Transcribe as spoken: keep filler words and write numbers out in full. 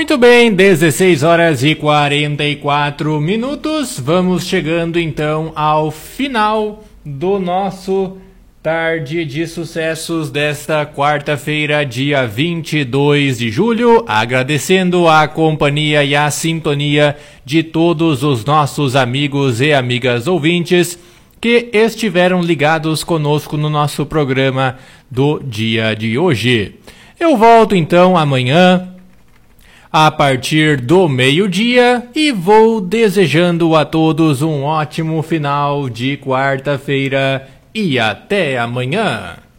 Muito bem, dezesseis horas e quarenta e quatro minutos. Vamos chegando então ao final do nosso Tarde de Sucessos desta quarta-feira, dia vinte e dois de julho. Agradecendo a companhia e a sintonia de todos os nossos amigos e amigas ouvintes que estiveram ligados conosco no nosso programa do dia de hoje. Eu volto então amanhã a partir do meio-dia e vou desejando a todos um ótimo final de quarta-feira e até amanhã.